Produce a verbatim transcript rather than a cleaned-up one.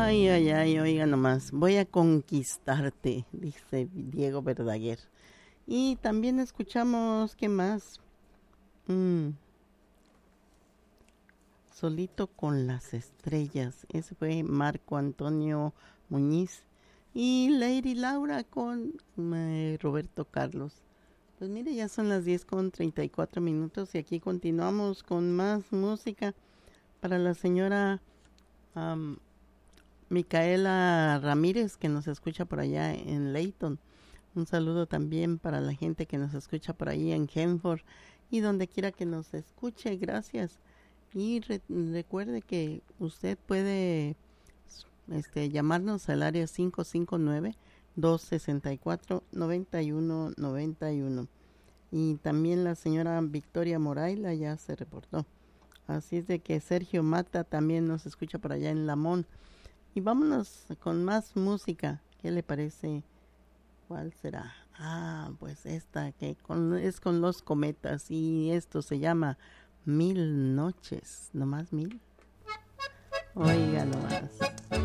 Ay, ay, ay, oiga nomás, voy a conquistarte, dice Diego Verdaguer. Y también escuchamos, ¿qué más? Mm, Solito con las estrellas, ese fue Marco Antonio Muñiz. Y Lady Laura con eh, Roberto Carlos. Pues mire, ya son las diez con treinta y cuatro minutos y aquí continuamos con más música para la señora um, Micaela Ramírez, que nos escucha por allá en Layton. Un saludo también para la gente que nos escucha por ahí en Henford y donde quiera que nos escuche. Gracias. Y re- recuerde que usted puede este, llamarnos al área cinco cinco nueve, dos seis cuatro, nueve uno nueve uno. Y también la señora Victoria Moraila ya se reportó. Así es de que Sergio Mata también nos escucha por allá en Lamón. Y vámonos con más música. ¿Qué le parece? ¿Cuál será? Ah, pues esta que con, es con los cometas y esto se llama Mil Noches. ¿No más mil? Oiga nomás.